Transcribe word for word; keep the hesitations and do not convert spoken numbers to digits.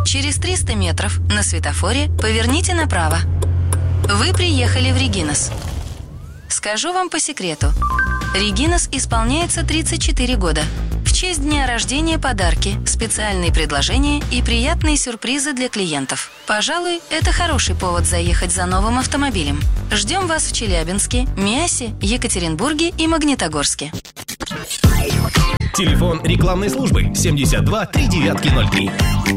Через триста метров на светофоре поверните направо. Вы приехали в Регинас. Скажу вам по секрету. Регинас исполняется тридцать четыре года. В честь дня рождения подарки, специальные предложения и приятные сюрпризы для клиентов. Пожалуй, это хороший повод заехать за новым автомобилем. Ждем вас в Челябинске, Миасе, Екатеринбурге и Магнитогорске. Телефон рекламной службы семьдесят два три девятки ноль три.